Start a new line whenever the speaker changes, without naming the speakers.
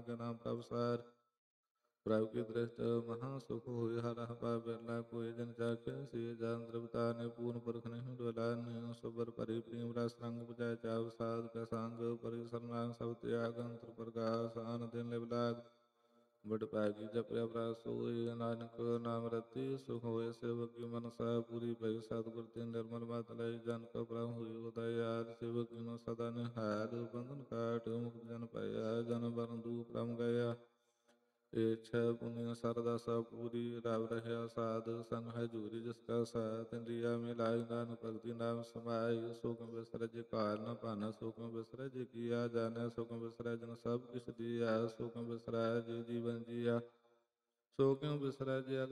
के नाम प्रभुसार प्रभु की दृष्टि महासुख हुई हर हवा बिरला कोई जन जाके सी जन द्रवता ने पूर्ण पुरख नहीं डोला सुबर परि प्रेम रस रंग बुझाए चाव साध का सांग परिसरनांग सब त्याग अंतर प्रकाश आन दिन लिवलाग बड़ पागी जप अपराध सोई नानक नाम रति सुख होय सेवक की मनसा पूरी भय सतगुर ते निर्मल बात लय जन का प्रभु हुई उदय आद सेवक की सदा निहार बंधन काट मुक्त जन पाया जन बरन दूप रम गया इच्छा पुण्य सरदा सा पूरी राव रहा साध संग हजूरी जिसका साथ इंद्रिया में लाई नान भक्ति नाम समाय सुख विसरज काल न पाना सुख विसरज किया जाना सुख विसरज न सब किस दिया सुख विसराय जी जीवन जिया सो क्यों बिसरा जी